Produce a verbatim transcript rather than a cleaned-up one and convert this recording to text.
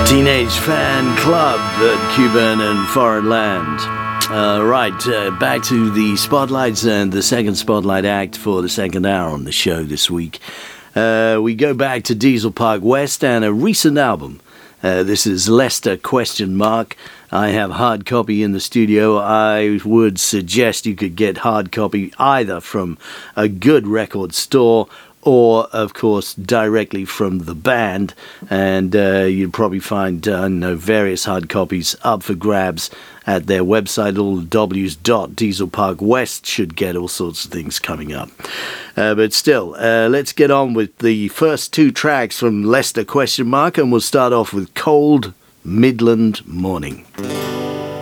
Teenage Fan Club at Cuban and Foreign Land. Uh, right, uh, back to the spotlights and the second spotlight act for the second hour on the show this week. Uh, we go back to Diesel Park West and a recent album. Uh, this is Lester question mark. I have hard copy in the studio. I would suggest you could get hard copy either from a good record store or, of course, directly from the band. And uh, you'd probably find uh, I know, various hard copies up for grabs at their website. All the W's dot Diesel Park West should get all sorts of things coming up. Uh, but still, uh, let's get on with the first two tracks from Lester question mark, and we'll start off with Cold Midland Morning.